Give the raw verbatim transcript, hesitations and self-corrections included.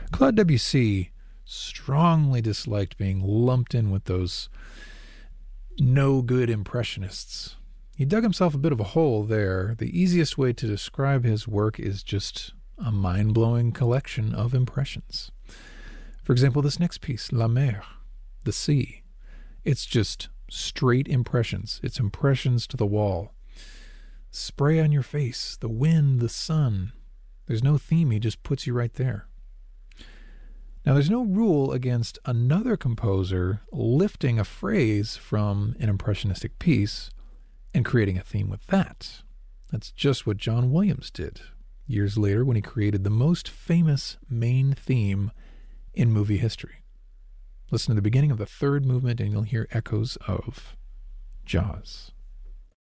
Claude Debussy strongly disliked being lumped in with those no good impressionists. He dug himself a bit of a hole there. The easiest way to describe his work is just a mind-blowing collection of impressions. For example, this next piece, La Mer, the sea. It's just straight impressions. It's impressions to the wall. Spray on your face, the wind, the sun. There's no theme, he just puts you right there. Now, there's no rule against another composer lifting a phrase from an impressionistic piece and creating a theme with that. That's just what John Williams did years later when he created the most famous main theme in movie history. Listen to the beginning of the third movement and you'll hear echoes of Jaws.